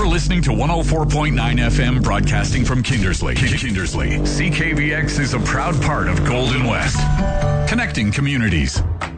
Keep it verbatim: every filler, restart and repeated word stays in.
listening to one oh four point nine F M, broadcasting from Kindersley. Kindersley. C K V X is a proud part of Golden West, connecting communities.